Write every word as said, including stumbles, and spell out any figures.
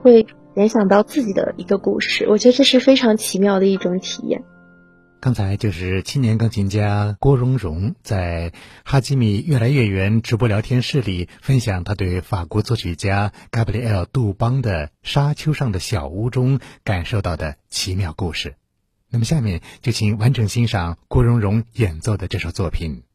会联想到自己的一个故事，我觉得这是非常奇妙的一种体验。 刚才就是青年钢琴家郭荣荣在哈基米越来越远直播聊天室里分享他对法国作曲家加布里埃尔·杜邦的《沙丘上的小屋》中感受到的奇妙故事。那么下面就请完整欣赏郭荣荣演奏的这首作品。